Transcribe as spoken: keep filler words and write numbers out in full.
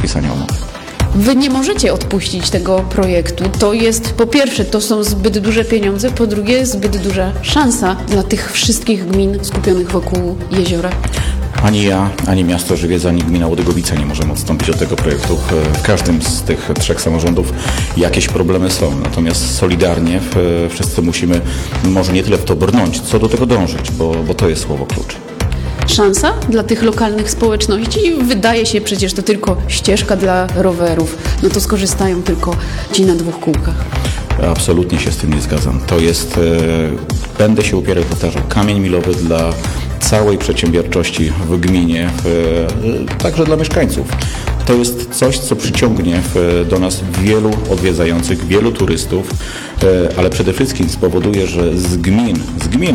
podpisania umowy. Wy nie możecie odpuścić tego projektu. To jest, po pierwsze, to są zbyt duże pieniądze, po drugie, zbyt duża szansa dla tych wszystkich gmin skupionych wokół jeziora. Ani ja, ani miasto Żywiec, ani gmina Łodygowice nie możemy odstąpić od tego projektu. W każdym z tych trzech samorządów jakieś problemy są, natomiast solidarnie wszyscy musimy może nie tyle w to brnąć, co do tego dążyć, bo, bo to jest słowo klucz. Szansa dla tych lokalnych społeczności. Wydaje się przecież to tylko ścieżka dla rowerów. No to skorzystają tylko ci na dwóch kółkach. Absolutnie się z tym nie zgadzam. To jest, e, będę się upierał, powtarzał, kamień milowy dla całej przedsiębiorczości w gminie, w, e, także dla mieszkańców. To jest coś, co przyciągnie w, do nas wielu odwiedzających, wielu turystów, e, ale przede wszystkim spowoduje, że z gmin, z gmin